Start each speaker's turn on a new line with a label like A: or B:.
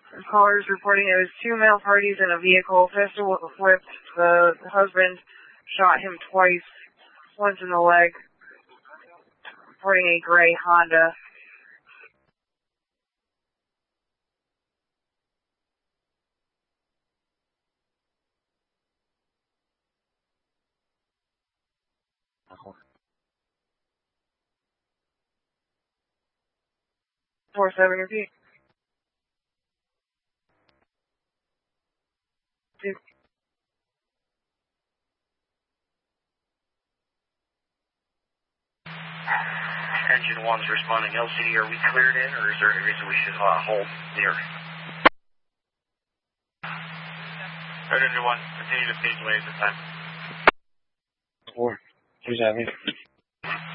A: Callers reporting it was 2 male parties in a vehicle. Pistol whipped. The husband shot him twice, once in the leg. Reporting a gray Honda. Four seven repeat.
B: Engine 1's responding. LCD, are we cleared in, or is there any reason we should hold near? Engine 1, continue to page lane this time.
C: 4, 2 7.